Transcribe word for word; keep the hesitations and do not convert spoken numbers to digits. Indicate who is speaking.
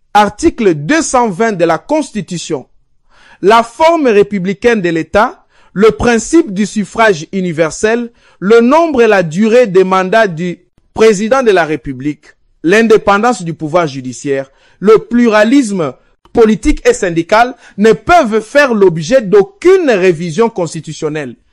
Speaker 1: article deux cent vingt de la Constitution, la forme républicaine de l'État, le principe du suffrage universel, le nombre et la durée des mandats du président de la République, l'indépendance du pouvoir judiciaire, le pluralisme politique et syndical ne peuvent faire l'objet d'aucune révision constitutionnelle.